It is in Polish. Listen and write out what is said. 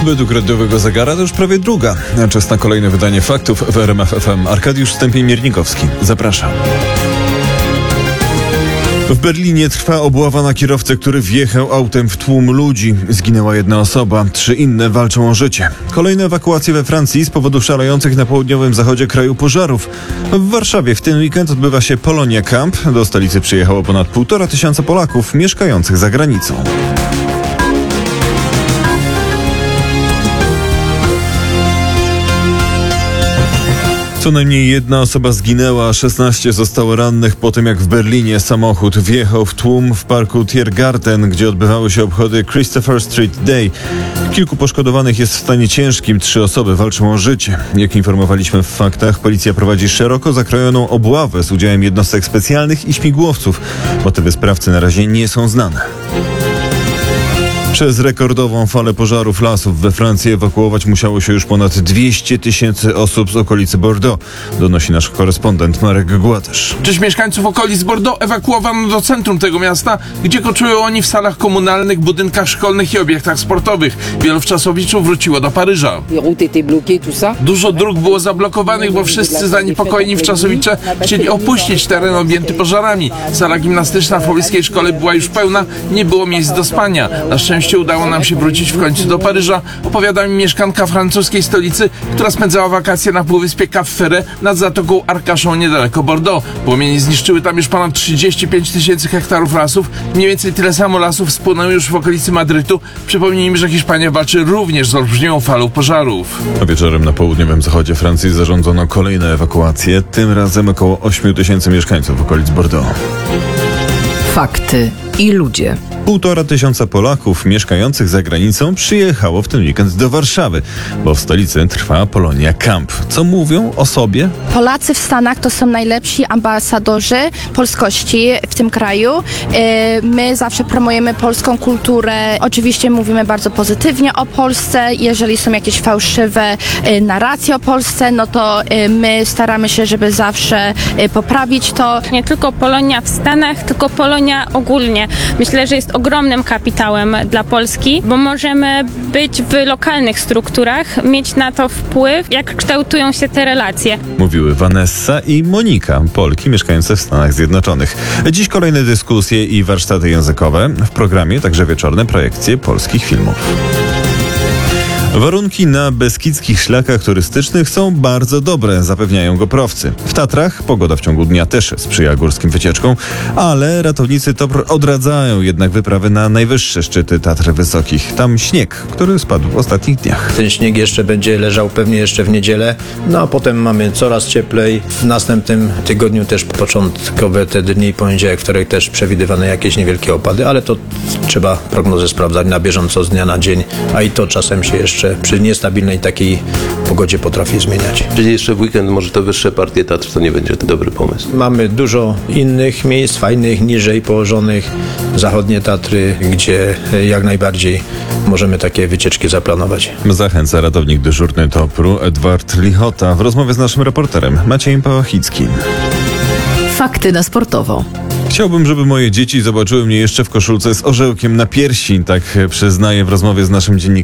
Według radiowego zegara to już prawie druga. Czas na kolejne wydanie faktów w RMF FM. Arkadiusz Stępień-Miernikowski. Zapraszam. W Berlinie trwa obława na kierowcę, który wjechał autem w tłum ludzi. Zginęła jedna osoba, 3 inne walczą o życie. Kolejne ewakuacje we Francji z powodu szalejących na południowym zachodzie kraju pożarów. W Warszawie w ten weekend odbywa się Polonia Camp. Do stolicy przyjechało ponad 1500 Polaków mieszkających za granicą. Co najmniej jedna osoba zginęła, a 16 zostało rannych po tym, jak w Berlinie samochód wjechał w tłum w parku Tiergarten, gdzie odbywały się obchody Christopher Street Day. Kilku poszkodowanych jest w stanie ciężkim, 3 osoby walczą o życie. Jak informowaliśmy w faktach, policja prowadzi szeroko zakrojoną obławę z udziałem jednostek specjalnych i śmigłowców. Motywy sprawcy na razie nie są znane. Przez rekordową falę pożarów lasów we Francji ewakuować musiało się już ponad 200 000 osób z okolicy Bordeaux, donosi nasz korespondent Marek Gładysz. Część mieszkańców okolic Bordeaux ewakuowano do centrum tego miasta, gdzie koczują oni w salach komunalnych, budynkach szkolnych i obiektach sportowych. Wielu wczasowiczów wróciło do Paryża. Dużo dróg było zablokowanych, bo wszyscy zaniepokojeni wczasowicze chcieli opuścić teren objęty pożarami. Sala gimnastyczna w pobliskiej szkole była już pełna, nie było miejsc do spania. Na szczęście udało nam się wrócić w końcu do Paryża, opowiada mi mieszkanka francuskiej stolicy, która spędzała wakacje na półwyspie Cap Ferret nad zatoką Arcachon niedaleko Bordeaux. Płomienie zniszczyły tam już ponad 35 000 hektarów lasów. Mniej więcej tyle samo lasów spłonęło już w okolicy Madrytu. Przypomnijmy, że Hiszpania walczy również z olbrzymią falą pożarów. A wieczorem na południowym zachodzie Francji zarządzono kolejne ewakuacje, tym razem około 8 000 mieszkańców okolic Bordeaux. Fakty i ludzie. 1500 Polaków mieszkających za granicą przyjechało w ten weekend do Warszawy, bo w stolicy trwa Polonia Camp. Co mówią o sobie? Polacy w Stanach to są najlepsi ambasadorzy polskości w tym kraju. My zawsze promujemy polską kulturę. Oczywiście mówimy bardzo pozytywnie o Polsce. Jeżeli są jakieś fałszywe narracje o Polsce, no to my staramy się, żeby zawsze poprawić to. Nie tylko Polonia w Stanach, tylko Polonia ogólnie. Myślę, że jest ogromnym kapitałem dla Polski, bo możemy być w lokalnych strukturach, mieć na to wpływ, jak kształtują się te relacje. Mówiły Vanessa i Monika, Polki mieszkające w Stanach Zjednoczonych. Dziś kolejne dyskusje i warsztaty językowe. W programie także wieczorne projekcje polskich filmów. Warunki na beskidzkich szlakach turystycznych są bardzo dobre, zapewniają GoProwcy. W Tatrach pogoda w ciągu dnia też sprzyja górskim wycieczkom, ale ratownicy TOPR odradzają jednak wyprawy na najwyższe szczyty Tatr Wysokich. Tam śnieg, który spadł w ostatnich dniach. Ten śnieg jeszcze będzie leżał pewnie jeszcze w niedzielę, no a potem mamy coraz cieplej. W następnym tygodniu też początkowe te dni, poniedziałek, wtorek też przewidywane jakieś niewielkie opady, ale to trzeba prognozę sprawdzać na bieżąco z dnia na dzień, a i to czasem się jeszcze przy niestabilnej takiej pogodzie potrafi zmieniać. Czyli jeszcze w weekend może te wyższe partie Tatr to nie będzie to dobry pomysł. Mamy dużo innych miejsc, fajnych, niżej położonych, zachodnie Tatry, gdzie jak najbardziej możemy takie wycieczki zaplanować. Zachęca ratownik dyżurny TOPR-u Edward Lichota w rozmowie z naszym reporterem Maciejem Pałachickim. Fakty na sportowo. Chciałbym, żeby moje dzieci zobaczyły mnie jeszcze w koszulce z orzełkiem na piersi, tak przyznaję w rozmowie z naszym dziennikarzem